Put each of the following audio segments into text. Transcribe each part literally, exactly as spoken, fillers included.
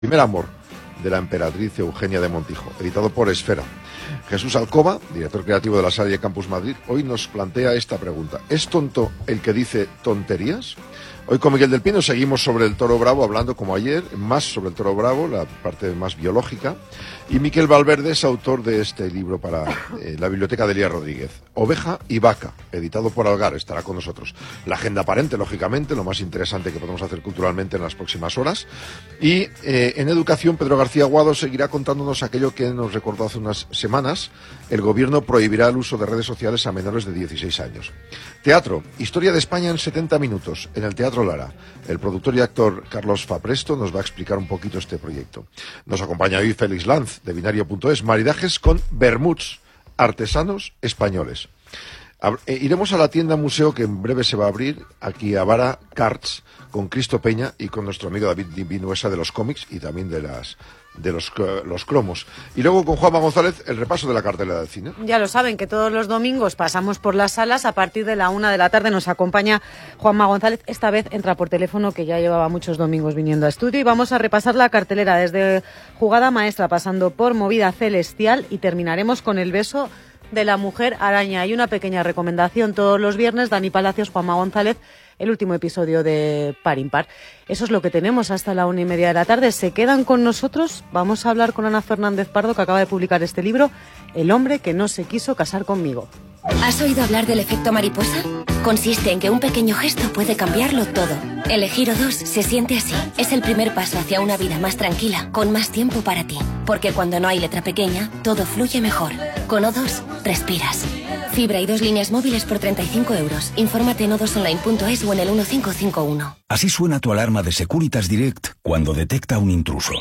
Primer amor, de la emperatriz Eugenia de Montijo, editado por Esfera. Jesús Alcoba, director creativo de la Salle Campus Madrid, hoy nos plantea esta pregunta: ¿es tonto el que dice tonterías? Hoy con Miguel del Pino seguimos sobre el toro bravo, hablando como ayer, más sobre el toro bravo, la parte más biológica. Y Miquel Valverde es autor de este libro para eh, la Biblioteca de Elías Rodríguez, Oveja y Vaca, editado por Algar, estará con nosotros. La agenda aparente, lógicamente, lo más interesante que podemos hacer culturalmente en las próximas horas. Y eh, en educación, Pedro García Aguado seguirá contándonos aquello que nos recordó hace unas semanas: el gobierno prohibirá el uso de redes sociales a menores de dieciséis años. Teatro, historia de España en setenta minutos, en el Teatro Lara. El productor y actor Carlos Fapresto nos va a explicar un poquito este proyecto. Nos acompaña hoy Félix Lanz, de Binario punto es, maridajes con vermuts, artesanos españoles. Eh, iremos a la tienda museo que en breve se va a abrir, aquí a Vara Carts, con Cristo Peña y con nuestro amigo David Vinuesa de los cómics y también de las de los, los cromos. Y luego con Juanma González, el repaso de la cartelera del cine. Ya lo saben, que todos los domingos pasamos por las salas. A partir de la una de la tarde nos acompaña Juanma González. Esta vez entra por teléfono, que ya llevaba muchos domingos viniendo a estudio, y vamos a repasar la cartelera desde Jugada Maestra, pasando por Movida Celestial, y terminaremos con El beso de la mujer araña. Hay una pequeña recomendación: todos los viernes, Dani Palacios, Juanma González, el último episodio de Par Impar. Eso es lo que tenemos hasta la una y media de la tarde. Se quedan con nosotros. Vamos a hablar con Ana Fernández Pardo, que acaba de publicar este libro, El hombre que no se quiso casar conmigo. ¿Has oído hablar del efecto mariposa? Consiste en que un pequeño gesto puede cambiarlo todo. Elegir O dos se siente así. Es el primer paso hacia una vida más tranquila, con más tiempo para ti. Porque cuando no hay letra pequeña, todo fluye mejor. Con O dos, respiras. Fibra y dos líneas móviles por treinta y cinco euros. Infórmate en o dos online punto es o en el uno cinco cinco uno. Así suena tu alarma de Securitas Direct cuando detecta un intruso.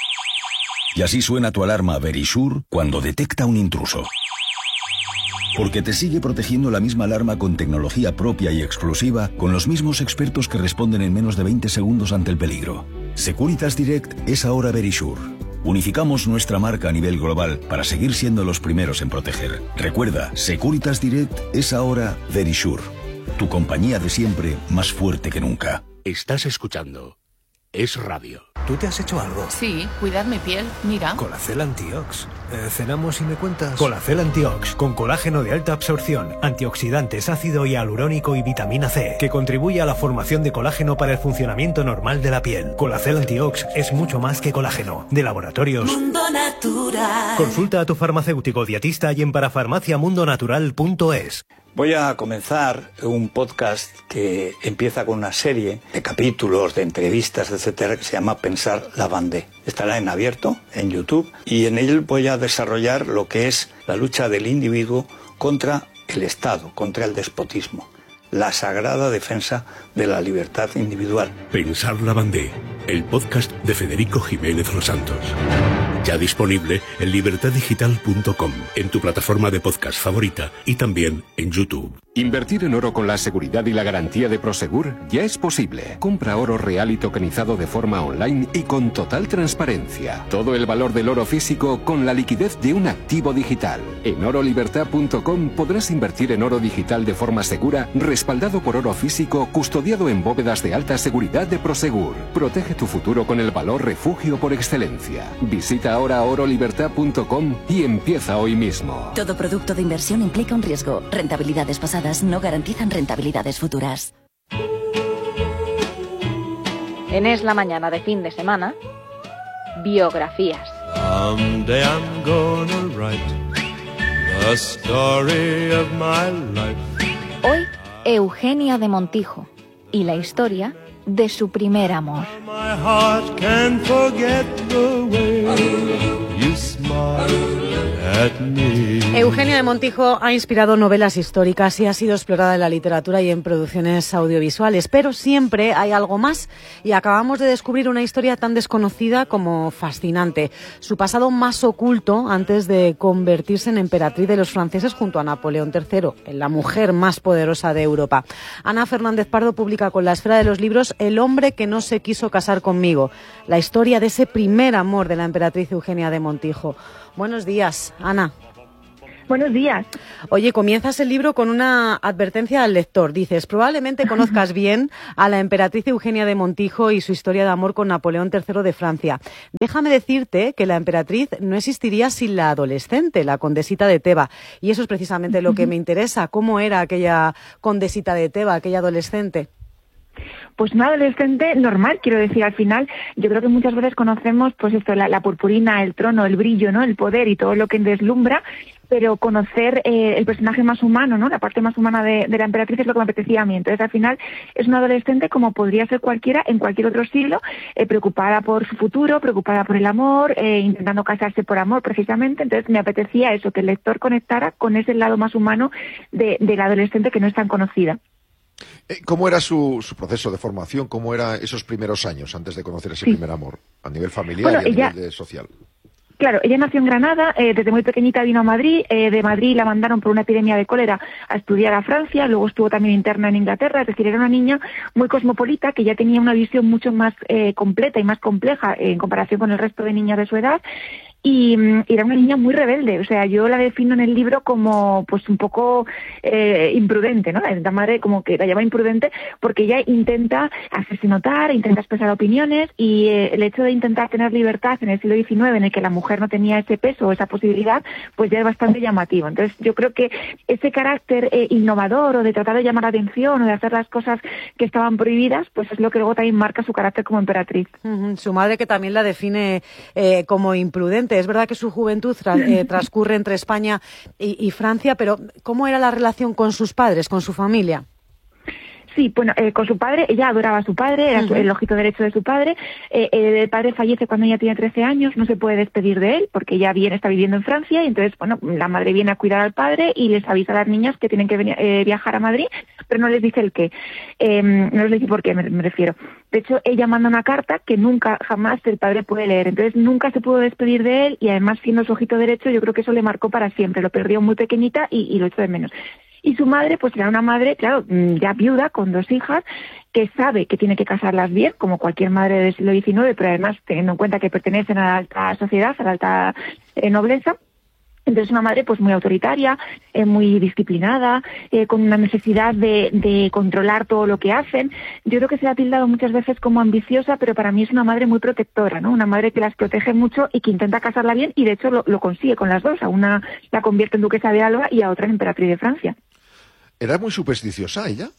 Y así suena tu alarma Verisure cuando detecta un intruso. Porque te sigue protegiendo la misma alarma con tecnología propia y exclusiva, con los mismos expertos que responden en menos de veinte segundos ante el peligro. Securitas Direct es ahora Verisure. Unificamos nuestra marca a nivel global para seguir siendo los primeros en proteger. Recuerda, Securitas Direct es ahora Verisure. Tu compañía de siempre, más fuerte que nunca. Estás escuchando Es Radio. ¿Tú te has hecho algo? Sí, cuidar mi piel, mira. Colacel Antiox. Eh, ¿Cenamos y me cuentas? Colacel Antiox, con colágeno de alta absorción, antioxidantes, ácido hialurónico y vitamina C, que contribuye a la formación de colágeno para el funcionamiento normal de la piel. Colacel Antiox es mucho más que colágeno. De Laboratorios Mundo Natural. Consulta a tu farmacéutico dietista y en parafarmacia mundo natural punto es. Voy a comenzar un podcast que empieza con una serie de capítulos, de entrevistas, etcétera, que se llama Pensar la Bandé. Estará en abierto, en YouTube, y en él voy a desarrollar lo que es la lucha del individuo contra el Estado, contra el despotismo, la sagrada defensa de la libertad individual. Pensar la Bandé, el podcast de Federico Jiménez Los Santos. Ya disponible en libertad digital punto com, en tu plataforma de podcast favorita y también en YouTube. Invertir en oro con la seguridad y la garantía de Prosegur ya es posible. Compra oro real y tokenizado de forma online y con total transparencia. Todo el valor del oro físico con la liquidez de un activo digital. En oro libertad punto com podrás invertir en oro digital de forma segura, respaldado por oro físico, custodiado en bóvedas de alta seguridad de Prosegur. Protege tu futuro con el valor refugio por excelencia. Visita ahora oro libertad punto com y empieza hoy mismo. Todo producto de inversión implica un riesgo. Rentabilidades pasadas no garantizan rentabilidades futuras. En Es la Mañana de fin de semana, biografías. Someday I'm gonna write the story of my life. Hoy, Eugenia de Montijo y la historia de su primer amor. My heart can forget the way you smile at me. Eugenia de Montijo ha inspirado novelas históricas y ha sido explorada en la literatura y en producciones audiovisuales, pero siempre hay algo más, y acabamos de descubrir una historia tan desconocida como fascinante. Su pasado más oculto antes de convertirse en emperatriz de los franceses junto a Napoleón tercero, en la mujer más poderosa de Europa. Ana Fernández Pardo publica con la Esfera de los Libros El hombre que no se quiso casar conmigo, la historia de ese primer amor de la emperatriz Eugenia de Montijo. Buenos días, Ana. Buenos días. Oye, comienzas el libro con una advertencia al lector. Dices, probablemente conozcas bien a la emperatriz Eugenia de Montijo y su historia de amor con Napoleón tercero de Francia. Déjame decirte que la emperatriz no existiría sin la adolescente, la condesita de Teba. Y eso es precisamente lo que me interesa. ¿Cómo era aquella condesita de Teba, aquella adolescente? Pues una adolescente normal, quiero decir, al final yo creo que muchas veces conocemos pues esto, la, la purpurina, el trono, el brillo, ¿no? El poder y todo lo que deslumbra, pero conocer eh, el personaje más humano, ¿no? La parte más humana de, de la emperatriz es lo que me apetecía a mí. Entonces, al final, es una adolescente como podría ser cualquiera en cualquier otro siglo, eh, preocupada por su futuro, preocupada por el amor, eh, intentando casarse por amor, precisamente. Entonces, me apetecía eso, que el lector conectara con ese lado más humano de, de la adolescente que no es tan conocida. ¿Cómo era su, su proceso de formación? ¿Cómo eran esos primeros años antes de conocer ese sí. primer amor? A nivel familiar bueno, y a ella, nivel de social. Claro, ella nació en Granada, eh, desde muy pequeñita vino a Madrid, eh, de Madrid la mandaron por una epidemia de cólera a estudiar a Francia, luego estuvo también interna en Inglaterra, es decir, era una niña muy cosmopolita que ya tenía una visión mucho más eh, completa y más compleja eh, en comparación con el resto de niñas de su edad. Y, y era una niña muy rebelde, o sea, yo la defino en el libro como pues un poco eh, imprudente, ¿no? La madre como que la llama imprudente porque ella intenta hacerse notar, intenta expresar opiniones y eh, el hecho de intentar tener libertad en el siglo diecinueve en el que la mujer no tenía ese peso o esa posibilidad, pues ya es bastante llamativo. Entonces yo creo que ese carácter eh, innovador o de tratar de llamar la atención o de hacer las cosas que estaban prohibidas, pues es lo que luego también marca su carácter como emperatriz. Uh-huh. Su madre que también la define eh, como imprudente. Es verdad que su juventud tra- eh, transcurre entre España y, y Francia, pero ¿cómo era la relación con sus padres, con su familia? Sí, bueno, eh, con su padre, ella adoraba a su padre, era uh-huh. el ojito derecho de su padre. Eh, eh, el padre fallece cuando ella tiene trece años, no se puede despedir de él porque ella viene, está viviendo en Francia y entonces, bueno, la madre viene a cuidar al padre y les avisa a las niñas que tienen que venir, eh, viajar a Madrid, pero no les dice el qué, eh, no les dice por qué, me, me refiero. De hecho, ella manda una carta que nunca, jamás el padre puede leer, entonces nunca se pudo despedir de él y además siendo su ojito derecho yo creo que eso le marcó para siempre, lo perdió muy pequeñita y, y lo echó de menos. Y su madre, pues era una madre, claro, ya viuda, con dos hijas, que sabe que tiene que casarlas bien, como cualquier madre del siglo diecinueve, pero además teniendo en cuenta que pertenecen a la alta sociedad, a la alta eh, nobleza. Entonces una madre pues muy autoritaria, eh, muy disciplinada, eh, con una necesidad de, de controlar todo lo que hacen. Yo creo que se la ha tildado muchas veces como ambiciosa, pero para mí es una madre muy protectora, ¿no? Una madre que las protege mucho y que intenta casarla bien y de hecho lo, lo consigue con las dos. A una la convierte en duquesa de Alba y a otra en emperatriz de Francia. ¿Era muy supersticiosa ella?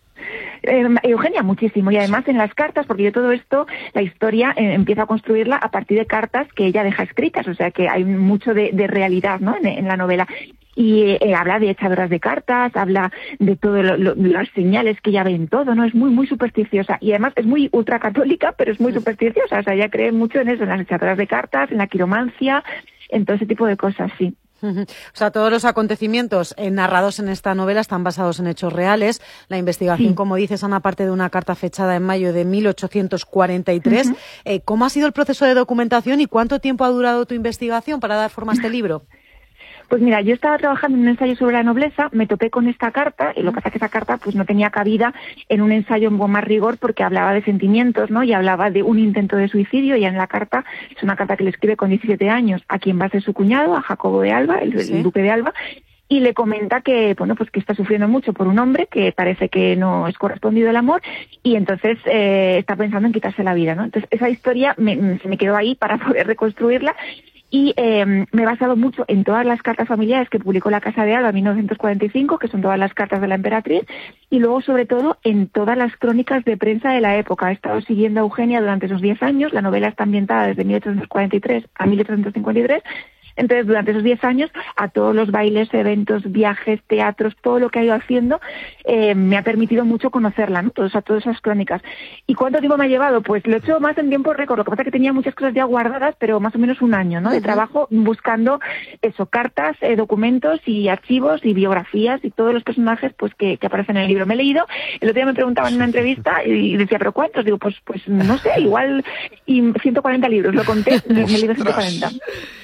Eh, Eugenia, muchísimo. Y además en las cartas, porque yo todo esto, la historia eh, empiezo a construirla a partir de cartas que ella deja escritas, o sea que hay mucho de, de realidad, ¿no? en, en la novela. Y eh, habla de echadoras de cartas, habla de todas lo, lo, las señales que ella ve en todo, ¿no? Es muy, muy supersticiosa. Y además es muy ultracatólica, pero es muy supersticiosa. O sea, ella cree mucho en eso, en las echadoras de cartas, en la quiromancia, en todo ese tipo de cosas, sí. O sea, todos los acontecimientos eh, narrados en esta novela están basados en hechos reales. La investigación, sí. como dices, Ana, parte de una carta fechada en mayo de mil ochocientos cuarenta y tres. Uh-huh. Eh, ¿Cómo ha sido el proceso de documentación y cuánto tiempo ha durado tu investigación para dar forma a este libro? Pues mira, yo estaba trabajando en un ensayo sobre la nobleza, me topé con esta carta, y lo que pasa es que esa carta pues no tenía cabida en un ensayo con más rigor porque hablaba de sentimientos, ¿no? Y hablaba de un intento de suicidio, y en la carta, es una carta que le escribe con diecisiete años a quien va a ser su cuñado, a Jacobo de Alba, el, ¿sí? el duque de Alba, y le comenta que, bueno, pues que está sufriendo mucho por un hombre, que parece que no es correspondido el amor, y entonces eh, está pensando en quitarse la vida, ¿no? Entonces esa historia me, se me quedó ahí para poder reconstruirla. Y eh, me he basado mucho en todas las cartas familiares que publicó la Casa de Alba en mil novecientos cuarenta y cinco, que son todas las cartas de la emperatriz, y luego sobre todo en todas las crónicas de prensa de la época. He estado siguiendo a Eugenia durante esos diez años, la novela está ambientada desde mil ochocientos cuarenta y tres a mil ochocientos cincuenta y tres, entonces durante esos diez años a todos los bailes, eventos, viajes, teatros, todo lo que ha ido haciendo eh, me ha permitido mucho conocerla, ¿no? Todos, a todas esas crónicas. ¿Y cuánto tiempo me ha llevado? Pues lo he hecho más en tiempo récord, lo que pasa es que tenía muchas cosas ya guardadas, pero más o menos un año, ¿no? De trabajo buscando eso, cartas, eh, documentos y archivos y biografías y todos los personajes pues que, que aparecen en el libro. Me he leído, el otro día me preguntaban en una entrevista y decía, ¿pero cuántos? Digo, pues pues no sé, igual y ciento cuarenta libros, lo conté, me he leído ciento cuarenta.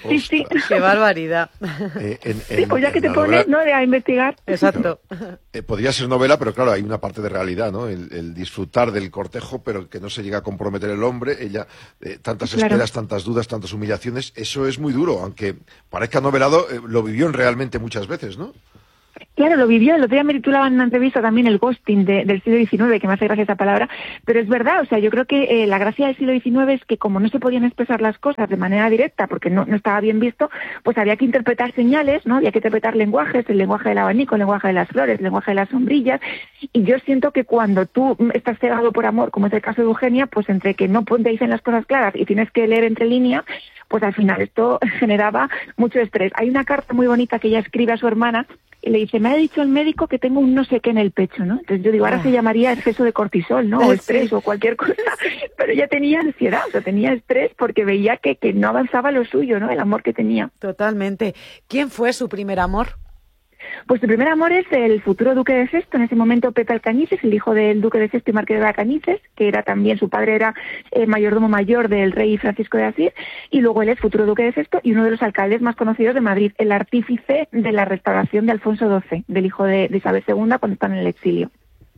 Sí, sí. Qué barbaridad. Eh, en, Sí, en- pues ya en que te la pones, novela- ¿no?, de a investigar. Exacto. Eh, podría ser novela, pero claro, hay una parte de realidad, ¿no? El, el disfrutar del cortejo, pero que no se llega a comprometer el hombre. Ella, eh, tantas Claro. esperas, tantas dudas, tantas humillaciones. Eso es muy duro, aunque parezca novelado, eh, lo vivió realmente muchas veces, ¿no? Claro, lo vivió. El otro día me titulaba en una entrevista también el ghosting de- del siglo diecinueve, que me hace gracia esa palabra, pero es verdad. O sea, yo creo que eh, la gracia del siglo diecinueve es que como no se podían expresar las cosas de manera directa, porque no, no estaba bien visto, pues había que interpretar señales, ¿no? Había que interpretar lenguajes, el lenguaje del abanico, el lenguaje de las flores, el lenguaje de las sombrillas. Y yo siento que cuando tú estás cegado por amor, como es el caso de Eugenia, pues entre que no te dicen las cosas claras y tienes que leer entre líneas, pues al final esto generaba mucho estrés. Hay una carta muy bonita que ella escribe a su hermana y le dice: me ha dicho el médico que tengo un no sé qué en el pecho, ¿no? Entonces yo digo, ahora Ah. se llamaría exceso de cortisol, ¿no? Ah, O sí. estrés o cualquier cosa. Pero ella tenía ansiedad, o sea, tenía estrés porque veía que, que no avanzaba lo suyo, ¿no? El amor que tenía. Totalmente. ¿Quién fue su primer amor? Pues su primer amor es el futuro duque de Sexto, en ese momento Pepe Alcañices, el hijo del duque de Sexto y marqués de Alcañices, que era también, su padre era eh, mayordomo mayor del rey Francisco de Asís, y luego él es futuro duque de Sexto y uno de los alcaldes más conocidos de Madrid, el artífice de la restauración de Alfonso doce, del hijo de, de Isabel segunda, cuando están en el exilio.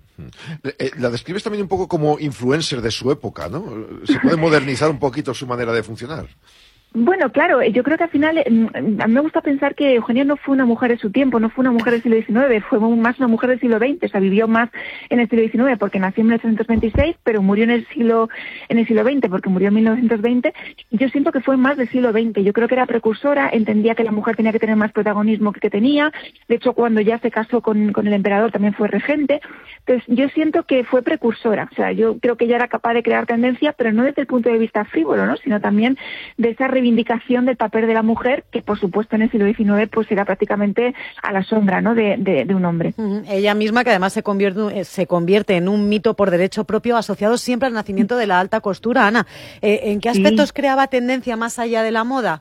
Eh, eh, la describes también un poco como influencer de su época, ¿no? Se puede modernizar un poquito su manera de funcionar. Bueno, claro, yo creo que al final, mm, a mí me gusta pensar que Eugenia no fue una mujer de su tiempo, no fue una mujer del siglo diecinueve, fue más una mujer del siglo veinte, o sea, vivió más en el siglo diecinueve porque nació en mil ochocientos veintiséis, pero murió en el siglo en el siglo veinte porque murió en mil novecientos veinte, y yo siento que fue más del siglo veinte. Yo creo que era precursora, entendía que la mujer tenía que tener más protagonismo que que tenía, de hecho cuando ya se casó con, con el emperador también fue regente, entonces yo siento que fue precursora, o sea, yo creo que ella era capaz de crear tendencia, pero no desde el punto de vista frívolo, ¿no?, sino también de esa reivindicación del papel de la mujer, que por supuesto en el siglo diecinueve pues era prácticamente a la sombra, ¿no?, de, de, de un hombre. Ujú. Ella misma, que además se convierte, eh, se convierte en un mito por derecho propio asociado siempre al nacimiento de la alta costura. Ana, eh, ¿en qué aspectos Sí. creaba tendencia más allá de la moda?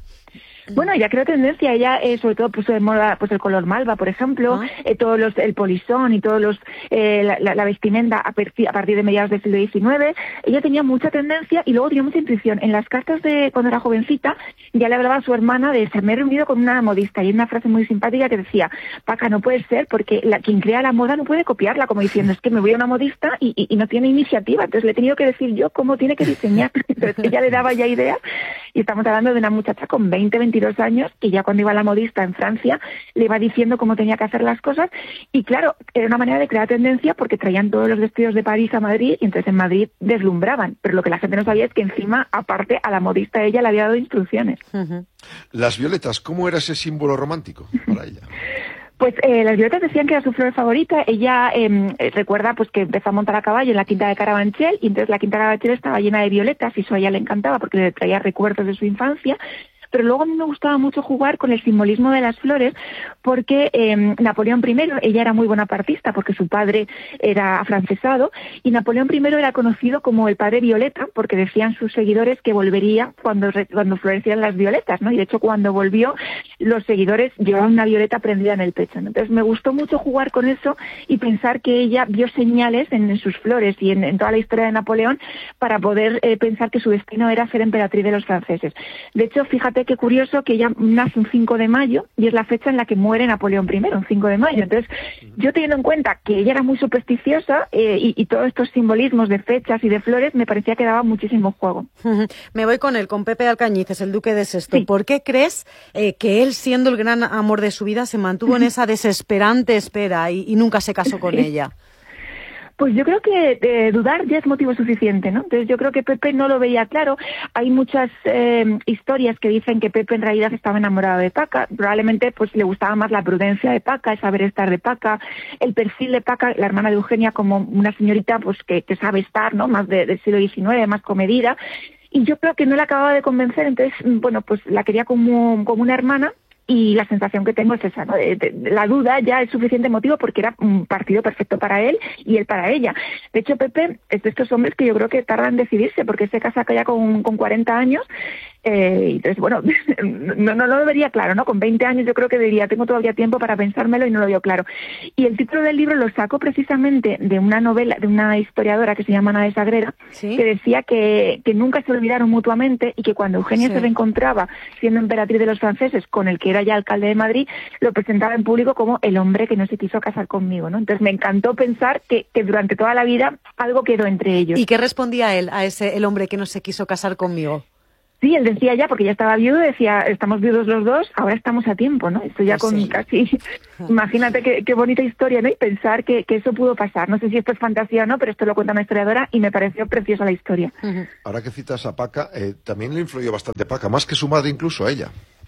Bueno, ella creó tendencia, ella eh, sobre todo puso de moda pues el color malva, por ejemplo, Ah. eh, todos los, el polisón y todos los eh, la, la, la vestimenta a, partir, a partir de mediados del siglo diecinueve. Ella tenía mucha tendencia y luego tenía mucha intuición. En las cartas de cuando era jovencita ya le hablaba a su hermana de: se me he reunido con una modista, y hay una frase muy simpática que decía: Paca, no puede ser, porque la, quien crea la moda no puede copiarla, como diciendo, es que me voy a una modista y, y, y no tiene iniciativa, entonces le he tenido que decir yo cómo tiene que diseñar. Entonces ella le daba ya ideas, y estamos hablando de una muchacha con veinte, veintidós años, que ya cuando iba a la modista en Francia le iba diciendo cómo tenía que hacer las cosas, y claro, era una manera de crear tendencia porque traían todos los vestidos de París a Madrid, y entonces en Madrid deslumbraban, pero lo que la gente no sabía es que encima, aparte, a la modista ella le había dado instrucciones. Ujú. Las violetas, ¿cómo era ese símbolo romántico para ella? Pues eh, las violetas decían que era su flor favorita. Ella eh, recuerda pues que empezó a montar a caballo en la quinta de Carabanchel, y entonces la quinta de Carabanchel estaba llena de violetas y eso a ella le encantaba porque le traía recuerdos de su infancia. Pero luego a mí me gustaba mucho jugar con el simbolismo de las flores porque eh, Napoleón primero, ella era muy bonapartista porque su padre era afrancesado, y Napoleón primero era conocido como el padre Violeta porque decían sus seguidores que volvería cuando, cuando florecían las violetas, ¿no? Y de hecho cuando volvió los seguidores llevaban una violeta prendida en el pecho, ¿no? Entonces me gustó mucho jugar con eso y pensar que ella vio señales en, en sus flores y en, en toda la historia de Napoleón para poder eh, pensar que su destino era ser emperatriz de los franceses. De hecho, fíjate qué curioso que ella nace un cinco de mayo y es la fecha en la que muere Napoleón primero, un cinco de mayo. Entonces, yo teniendo en cuenta que ella era muy supersticiosa eh, y, y todos estos simbolismos de fechas y de flores, me parecía que daba muchísimo juego. Me voy con él, con Pepe Alcañices, el duque de Sexto. Sí. ¿Por qué crees eh, que él, siendo el gran amor de su vida, se mantuvo en esa desesperante espera y, y nunca se casó con Sí. ella? Pues yo creo que eh, dudar ya es motivo suficiente, ¿no? Entonces yo creo que Pepe no lo veía claro. Hay muchas eh, historias que dicen que Pepe en realidad estaba enamorado de Paca. Probablemente pues le gustaba más la prudencia de Paca, el saber estar de Paca, el perfil de Paca, la hermana de Eugenia, como una señorita pues que, que sabe estar, ¿no? Más de, del siglo diecinueve, más comedida. Y yo creo que no la acababa de convencer, entonces, bueno, pues la quería como, como una hermana. Y la sensación que tengo es esa, ¿no? De, de, de, la duda ya es suficiente motivo porque era un partido perfecto para él y él para ella. De hecho, Pepe es de estos hombres que yo creo que tardan en decidirse porque se casa ya con, con cuarenta años Eh, entonces, bueno, no, no, no lo vería claro, ¿no? Con veinte años yo creo que diría, tengo todavía tiempo para pensármelo y no lo veo claro. Y el título del libro lo saco precisamente de una novela, de una historiadora que se llama Ana de Sagrera, ¿sí? Que decía que, que nunca se olvidaron mutuamente y que cuando Eugenia sí. se reencontraba siendo emperatriz de los franceses con el que era ya alcalde de Madrid, lo presentaba en público como el hombre que no se quiso casar conmigo, ¿no? Entonces me encantó pensar que, que durante toda la vida algo quedó entre ellos. ¿Y qué respondía él a ese el hombre que no se quiso casar conmigo? Sí, él decía ya, porque ya estaba viudo, decía, estamos viudos los dos, ahora estamos a tiempo, ¿no? Esto ya con sí. casi, imagínate qué, qué bonita historia, ¿no? Y pensar que, que eso pudo pasar. No sé si esto es fantasía o no, pero esto lo cuenta una historiadora y me pareció preciosa la historia. Uh-huh. Ahora que citas a Paca, eh, también le influyó bastante Paca, más que su madre incluso a ella.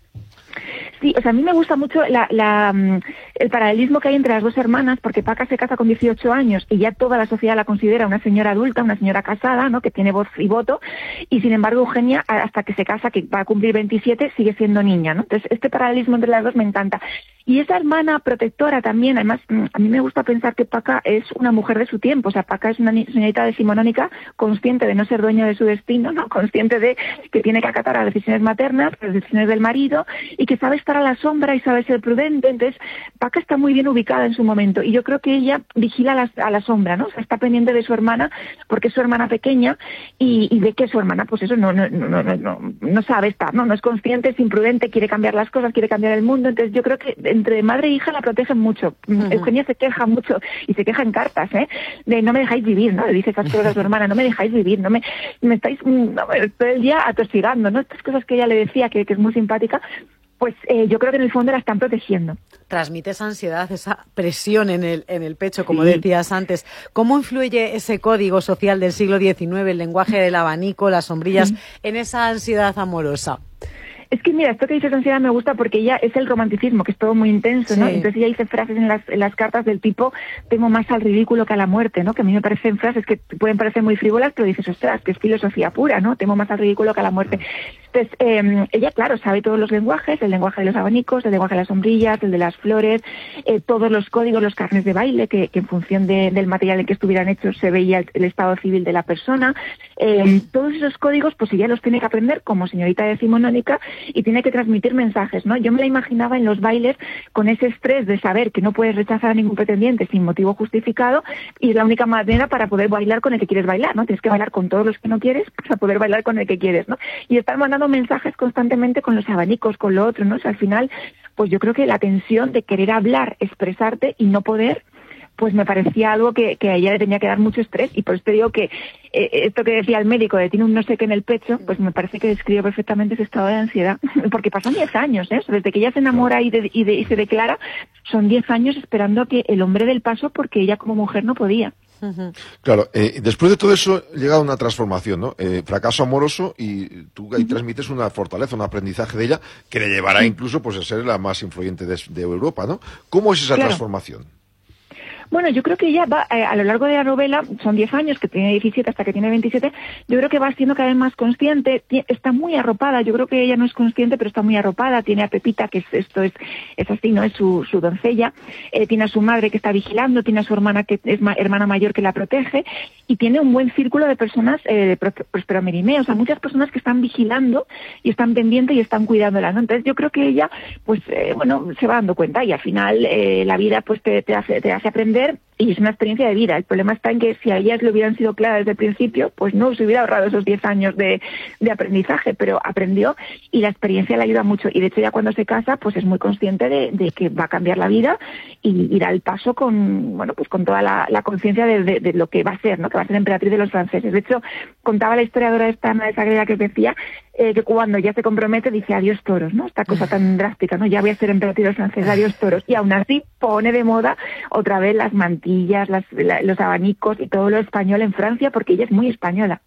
Sí, o sea, a mí me gusta mucho la, la, el paralelismo que hay entre las dos hermanas, porque Paca se casa con dieciocho años y ya toda la sociedad la considera una señora adulta, una señora casada, ¿no? Que tiene voz y voto, y sin embargo Eugenia, hasta que se casa, que va a cumplir veintisiete, sigue siendo niña, ¿no? Entonces, este paralelismo entre las dos me encanta. Y esa hermana protectora también, además, a mí me gusta pensar que Paca es una mujer de su tiempo, o sea, Paca es una señorita decimonónica consciente de no ser dueña de su destino, ¿no? Consciente de que tiene que acatar a las decisiones maternas, las decisiones del marido, y que sabe estar a la sombra y sabe ser prudente. Entonces, Paca está muy bien ubicada en su momento, y yo creo que ella vigila a la, a la sombra, ¿no? O sea, está pendiente de su hermana, porque es su hermana pequeña, y, y de que su hermana, pues eso, no, no, no, no, no, no sabe estar, ¿no? No es consciente, es imprudente, quiere cambiar las cosas, quiere cambiar el mundo. Entonces, yo creo que entre madre e hija la protegen mucho. Uh-huh. Eugenia se queja mucho, y se queja en cartas, ¿eh? De no me dejáis vivir, ¿no? Le dice estas cosas a su hermana, no me dejáis vivir, no me, me estáis no, todo el día atosigando, ¿no? Estas cosas que ella le decía, que, que es muy simpática, pues eh, yo creo que en el fondo la están protegiendo. Transmite esa ansiedad, esa presión en el, en el pecho, como sí. decías antes. ¿Cómo influye ese código social del siglo diecinueve, el lenguaje del abanico, las sombrillas, sí. en esa ansiedad amorosa? Es que mira, esto que dices ansiedad me gusta porque ella es el romanticismo, que es todo muy intenso, ¿no? Sí. Entonces ella dice frases en las, en las cartas del tipo, temo más al ridículo que a la muerte, ¿no? Que a mí me parecen frases que pueden parecer muy frívolas, pero dices, ostras, que es filosofía pura, ¿no? Temo más al ridículo que a la muerte. Entonces, eh, ella, claro, sabe todos los lenguajes, el lenguaje de los abanicos, el lenguaje de las sombrillas, el de las flores, eh, todos los códigos, los carnes de baile, que, que en función de, del material en que estuvieran hechos se veía el, el estado civil de la persona. Eh, todos esos códigos, pues ella los tiene que aprender como señorita decimonónica y tiene que transmitir mensajes, ¿no? Yo me la imaginaba en los bailes con ese estrés de saber que no puedes rechazar a ningún pretendiente sin motivo justificado, y es la única manera para poder bailar con el que quieres bailar, ¿no? Tienes que bailar con todos los que no quieres para poder bailar con el que quieres, ¿no? Y estar mandando mensajes constantemente con los abanicos, con lo otro, ¿no? O sea, al final, pues yo creo que la tensión de querer hablar, expresarte y no poder, pues me parecía algo que, que a ella le tenía que dar mucho estrés, y por eso te digo que eh, esto que decía el médico de tiene un no sé qué en el pecho, pues me parece que describe perfectamente ese estado de ansiedad, porque pasan diez años, ¿eh? Desde que ella se enamora y, de, y, de, y se declara, son diez años esperando que el hombre dé el paso porque ella como mujer no podía. Claro, eh, después de todo eso llega una transformación, ¿no? Eh, fracaso amoroso, y tú ahí transmites una fortaleza, un aprendizaje de ella que le llevará incluso pues a ser la más influyente de, de Europa, ¿no? ¿Cómo es esa claro. transformación? Bueno, yo creo que ella va, eh, a lo largo de la novela, son diez años, que tiene diecisiete hasta que tiene veintisiete, yo creo que va siendo cada vez más consciente, está muy arropada, yo creo que ella no es consciente, pero está muy arropada, tiene a Pepita, que es, esto es, es así, ¿no? Es su, su doncella, eh, tiene a su madre que está vigilando, tiene a su hermana que es ma, hermana mayor que la protege, y tiene un buen círculo de personas, eh, de Próspero Mérimée, o sea, muchas personas que están vigilando y están pendientes y están cuidándola, ¿no? Entonces yo creo que ella, pues, eh, bueno, se va dando cuenta, y al final eh, la vida, pues, te, te hace, te hace aprender, y es una experiencia de vida. El problema está en que si a ellas le hubieran sido claras desde el principio, pues no se hubiera ahorrado esos diez años de, de aprendizaje, pero aprendió y la experiencia le ayuda mucho. Y de hecho ya cuando se casa, pues es muy consciente de, de que va a cambiar la vida y, y da el paso con, bueno, pues con toda la, la conciencia de, de, de lo que va a ser, ¿no? Que va a ser emperatriz de los franceses. De hecho, contaba la historiadora esta Ana de Sagrera que os decía, Eh, que cuando ya se compromete dice adiós toros, ¿no? Esta cosa tan drástica, ¿no? Ya voy a ser emperatriz de los franceses, adiós toros. Y aún así pone de moda otra vez las mantillas, las, la, los abanicos y todo lo español en Francia, porque ella es muy española.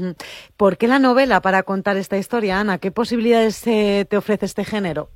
¿Por qué la novela para contar esta historia, Ana? ¿Qué posibilidades eh, te ofrece este género?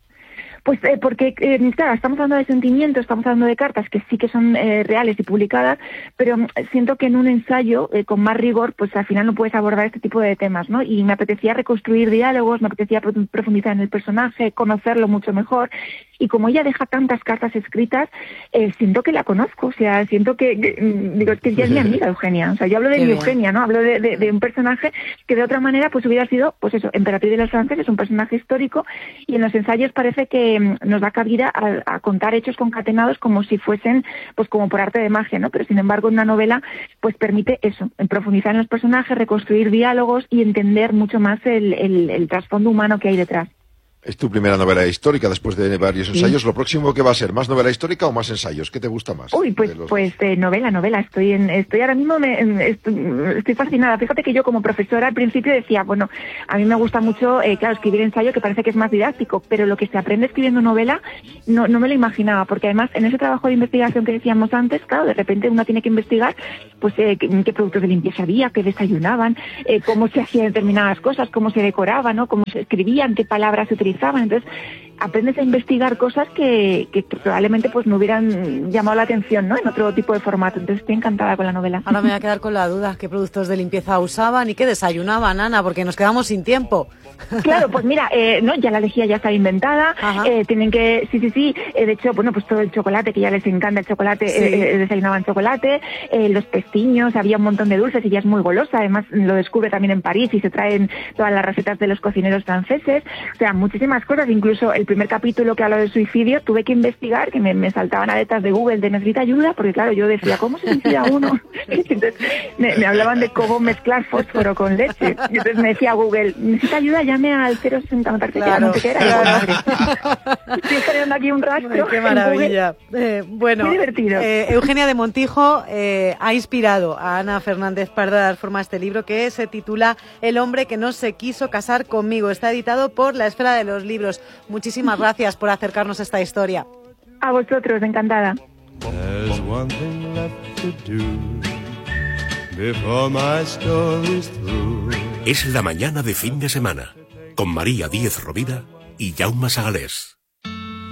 Pues eh, porque, eh, claro, estamos hablando de sentimientos, estamos hablando de cartas que sí que son eh, reales y publicadas, pero siento que en un ensayo eh, con más rigor, pues al final no puedes abordar este tipo de temas, ¿no? Y me apetecía reconstruir diálogos, me apetecía profundizar en el personaje, conocerlo mucho mejor, y como ella deja tantas cartas escritas, eh, siento que la conozco, o sea, siento que, que digo, es que ya es mi amiga Eugenia, o sea, yo hablo de Qué mi bien. Eugenia, ¿no? Hablo de, de, de un personaje que de otra manera pues hubiera sido, pues eso, emperatriz de los franceses, un personaje histórico, y en los ensayos parece que nos da cabida a, a contar hechos concatenados como si fuesen, pues como por arte de magia, ¿no? Pero sin embargo en una novela pues permite eso, profundizar en los personajes, reconstruir diálogos y entender mucho más el, el, el trasfondo humano que hay detrás. Es tu primera novela histórica después de varios ensayos. Sí. ¿Lo próximo qué va a ser? ¿Más novela histórica o más ensayos? ¿Qué te gusta más? Uy, pues pues eh, novela, novela. Estoy en, estoy ahora mismo me, estoy, estoy fascinada. Fíjate que yo como profesora al principio decía, bueno, a mí me gusta mucho, eh, claro, escribir ensayo, que parece que es más didáctico, pero lo que se aprende escribiendo novela no, no me lo imaginaba, porque además en ese trabajo de investigación que decíamos antes, claro, de repente uno tiene que investigar pues eh, qué, qué productos de limpieza había, qué desayunaban, eh, cómo se hacían determinadas cosas, cómo se decoraban, ¿no? Cómo se escribían, qué palabras se utilizaban. Entonces aprendes a investigar cosas que, que, que probablemente pues no hubieran llamado la atención, ¿no? En otro tipo de formato. Entonces estoy encantada con la novela. Ahora me voy a quedar con la duda, ¿qué productos de limpieza usaban y qué desayunaban, Ana? Porque nos quedamos sin tiempo. Claro, pues mira, eh, no, ya la lejía ya está inventada, eh, tienen que, sí, sí, sí, eh, de hecho, bueno, pues todo el chocolate, que ya les encanta el chocolate, sí. eh, desayunaban chocolate, eh, los pestiños, había un montón de dulces y ella es muy golosa, además lo descubre también en París y se traen todas las recetas de los cocineros franceses, o sea, muchísimas cosas, incluso el primer capítulo que habla de suicidio, tuve que investigar, que me, me saltaban aletas de Google de necesita ayuda, porque claro, yo decía, ¿cómo se suicida uno? Entonces me, me hablaban de cómo mezclar fósforo con leche, y entonces me decía Google, ¿necesita ayuda? Llame al cero sesenta, me parece claro, que era, no sé qué era. Claro. Estoy generando aquí un rastro. Ay, qué maravilla. Eh, bueno, muy divertido. Eh, Eugenia de Montijo eh, ha inspirado a Ana Fernández Pardo a dar forma a este libro que se titula El hombre que no se quiso casar conmigo. Está editado por La Esfera de los Libros. Muchísimas gracias por acercarnos a esta historia. A vosotros, encantada. There's one thing left to do before my story's through. Es la mañana de fin de semana con María Díez Rovira y Jaume Sagalés.